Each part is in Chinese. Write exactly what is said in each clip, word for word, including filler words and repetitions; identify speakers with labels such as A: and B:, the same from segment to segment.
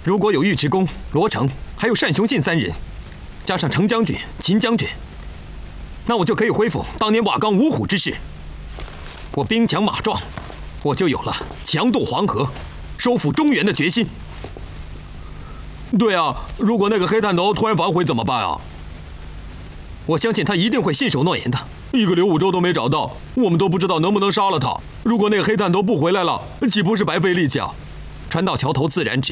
A: 如果有尉迟恭、罗成，还有单雄信三人，加上程将军、秦将军，那我就可以恢复当年瓦岗五虎之势。我兵强马壮，我就有了强渡黄河、收复中原的决心。对啊，如果那个黑炭头突然反悔怎么办啊？我相信他一定会信守诺言的。一个刘武周都没找到，我们都不知道能不能杀了他。如果那个黑炭头不回来了，岂不是白费力气啊？船到桥头自然直。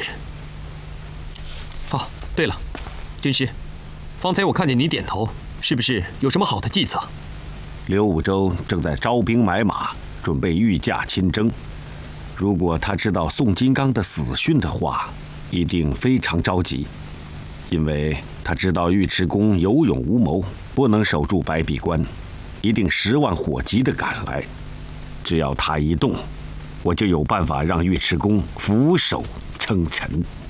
A: 哦，对了，军师，方才我看见你点头，是不是有什么好的计策？
B: 刘武周正在招兵买马，准备御驾亲征。如果他知道宋金刚的死讯的话，一定非常着急，因为他知道尉迟恭有勇无谋，不能守住白壁关，一定十万火急地赶来。只要他一动，我就有办法让尉迟恭俯首称臣。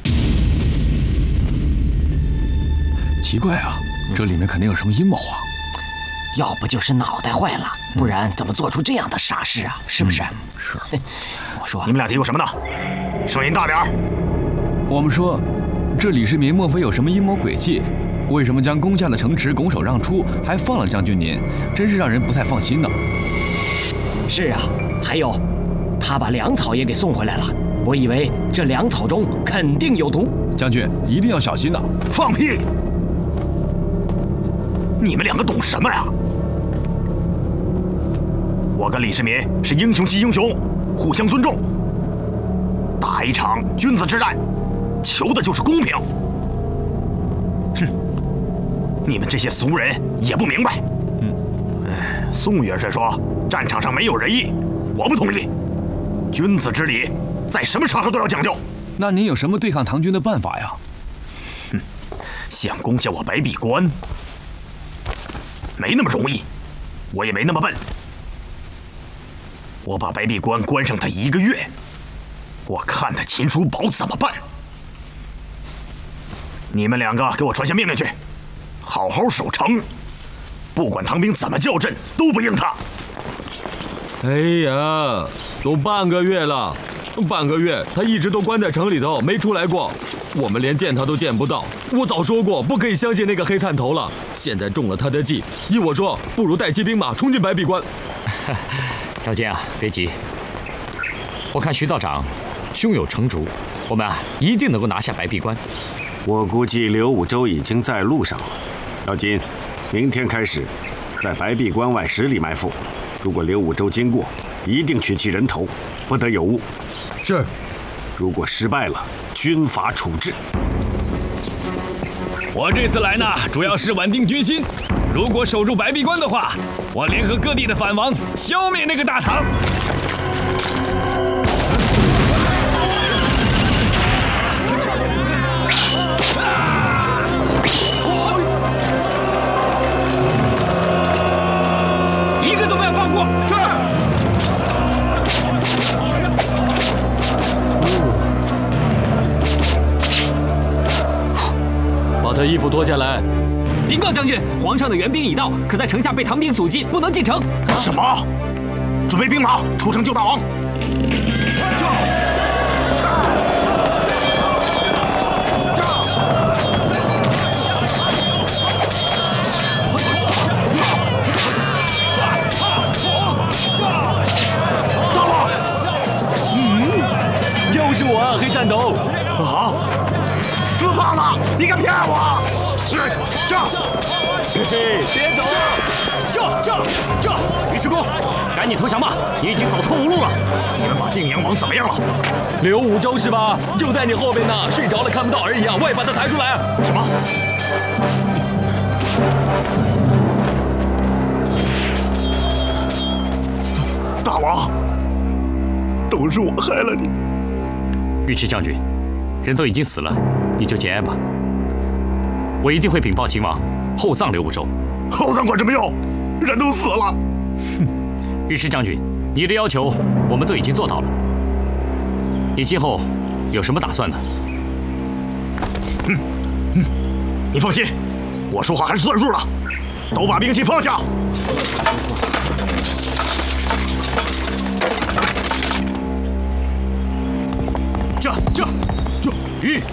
C: 奇怪啊，这里面肯定有什么阴谋啊！
D: 要不就是脑袋坏了，不然怎么做出这样的傻事啊？是不是？
C: 嗯、是。
D: 我说，
E: 你们俩嘀咕什么呢？声音大点儿！
C: 我们说，这李世民莫非有什么阴谋诡计？为什么将攻下的城池拱手让出，还放了将军您？真是让人不太放心呢。
D: 是啊，还有，他把粮草也给送回来了。我以为这粮草中肯定有毒。
C: 将军一定要小心呐！
E: 放屁！你们两个懂什么呀？我跟李世民是英雄惜英雄，互相尊重，打一场君子之战，求的就是公平。哼，你们这些俗人也不明白。嗯，哎，宋元帅说战场上没有仁义，我不同意。君子之礼，在什么场合都要讲究。
C: 那您有什么对抗唐军的办法呀？
E: 哼，想攻下我白壁关，没那么容易，我也没那么笨。我把白壁关关上他一个月，我看他秦叔宝怎么办。你们两个给我传下命令去，好好守城，不管唐兵怎么叫阵，都不应他。
A: 哎呀，都半个月了，半个月他一直都关在城里头，没出来过。我们连见他都见不到。我早说过不可以相信那个黑炭头了，现在中了他的计。依我说，不如带骑兵马冲进白壁关。
F: 赵坚啊，别急，我看徐道长胸有成竹，我们啊一定能够拿下白壁关。
B: 我估计刘武周已经在路上了。老金，明天开始，在白壁关外十里埋伏。如果刘武周经过，一定取其人头，不得有误。
A: 是。
B: 如果失败了，军法处置。
C: 我这次来呢，主要是稳定军心。如果守住白壁关的话，我联合各地的反王，消灭那个大唐。
D: 一个都不要放过！是。
A: 把他衣服脱下来。
F: 禀告将军，皇上的援兵已到，可在城下被唐兵阻击，不能进城。
E: 什么？准备兵马出城救大王！驾！驾！驾！大王！
A: 嗯，又是我啊，黑炭头！
E: 啊！自爆了！你敢骗我？驾！
A: 嘿嘿，别走！
F: 这这这！尉迟恭，赶紧投降吧！你已经走投无路了。
E: 你们把定阳王怎么样了？
A: 刘武周是吧？就在你后边呢，睡着了看不到而已啊！我也把他抬出来。
E: 什么？大王，都是我害了你。
F: 尉迟将军，人都已经死了，你就节哀吧。我一定会禀报秦王，厚葬刘武周。
E: 厚葬管什么用？人都死了。
F: 哼，尉迟将军，你的要求我们都已经做到了。你今后有什么打算呢？
E: 嗯嗯，你放心，我说话还是算数的。都把兵器放下。
F: 这这这，吁！